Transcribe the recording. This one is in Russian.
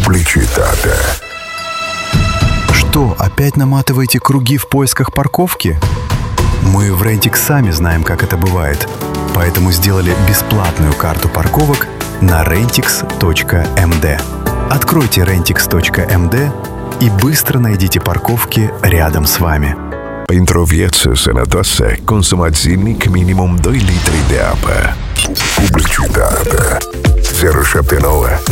Pubblicità. Что, опять наматываете круги в поисках парковки? Мы в Rentix сами знаем, как это бывает, поэтому сделали бесплатную карту парковок на rentix.md. Откройте rentix.md и быстро найдите парковки рядом с вами. Pentru viață sănătoasă, consumați zilnic minimum 2 litri de apă. Publicitate. 079